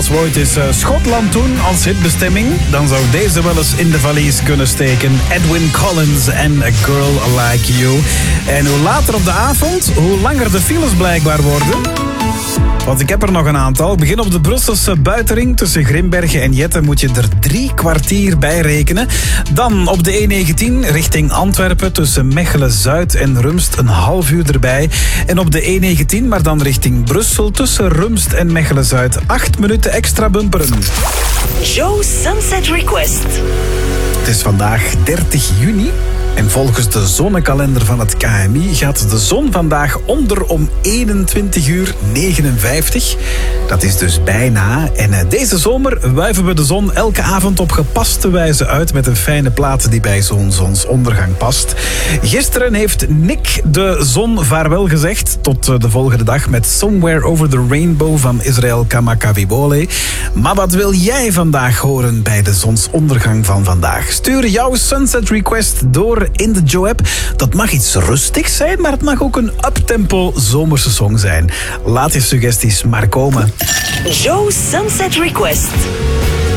we ooit eens Schotland doen als hitbestemming, dan zou deze wel eens in de valies kunnen steken. Edwyn Collins en A Girl Like You. En hoe later op de avond, hoe langer de files blijkbaar worden. Want ik heb er nog een aantal. Begin op de Brusselse buitenring tussen Grimbergen en Jetten moet je er 3 kwartier bij rekenen. Dan op de E19 richting Antwerpen tussen Mechelen-Zuid en Rumst een half uur erbij. En op de E19, maar dan richting Brussel tussen Rumst en Mechelen-Zuid 8 minuten extra bumperen. Joe Sunset Request. Het is vandaag 30 juni. En volgens de zonnekalender van het KMI gaat de zon vandaag onder om 21:59. Dat is dus bijna. En deze zomer wuiven we de zon elke avond op gepaste wijze uit met een fijne plaat die bij zonsondergang past. Gisteren heeft Nick de zon vaarwel gezegd tot de volgende dag met Somewhere Over the Rainbow van Israel Kamakawiwo'ole. Maar wat wil jij vandaag horen bij de zonsondergang van vandaag? Stuur jouw Sunset Request door in de Joe-app. Dat mag iets rustigs zijn, maar het mag ook een uptempo zomerse song zijn. Laat je suggesties maar komen. Joe Sunset Request.